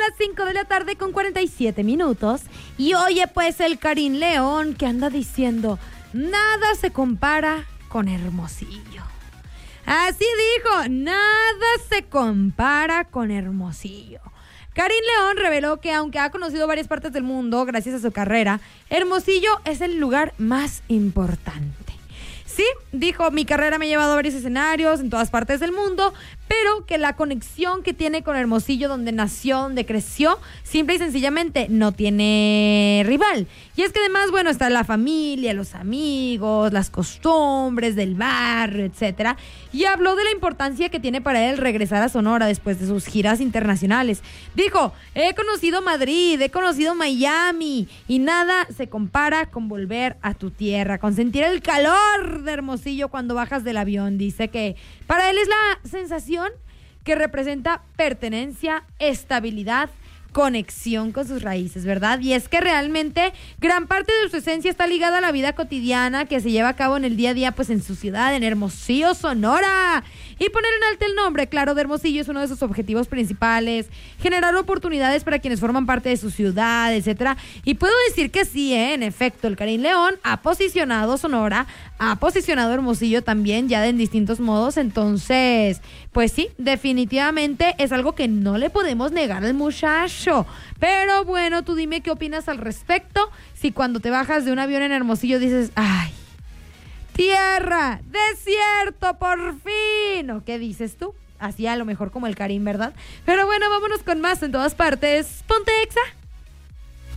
las 5 de la tarde con 47 minutos. Y oye, pues el Karim León que anda diciendo, nada se compara con Hermosillo. Así dijo, nada se compara con Hermosillo. Karim León reveló que aunque ha conocido varias partes del mundo gracias a su carrera, Hermosillo es el lugar más importante. Sí, dijo, mi carrera me ha llevado a varios escenarios en todas partes del mundo, pero que la conexión que tiene con Hermosillo, donde nació, donde creció, simple y sencillamente no tiene rival. Y es que además, bueno, está la familia, los amigos, las costumbres del barrio, etcétera. Y habló de la importancia que tiene para él regresar a Sonora después de sus giras internacionales. Dijo, he conocido Madrid, he conocido Miami, y nada se compara con volver a tu tierra, con sentir el calor de Hermosillo cuando bajas del avión. Dice que para él es la sensación que representa pertenencia, estabilidad, conexión con sus raíces, ¿verdad? Y es que realmente gran parte de su esencia está ligada a la vida cotidiana que se lleva a cabo en el día a día, pues en su ciudad, en Hermosillo, Sonora. Y poner en alto el nombre, claro, de Hermosillo es uno de sus objetivos principales, generar oportunidades para quienes forman parte de su ciudad, etcétera. Y puedo decir que sí, en efecto, el Karim León ha posicionado Sonora, ha posicionado Hermosillo también, ya en distintos modos. Entonces, pues sí, definitivamente es algo que no le podemos negar al muchacho. Pero bueno, tú dime qué opinas al respecto. Si cuando te bajas de un avión en Hermosillo dices, ay, tierra, desierto, por fin. ¿O qué dices tú? Así a lo mejor como el Karim, ¿verdad? Pero bueno, vámonos con más en todas partes. Ponte Exa.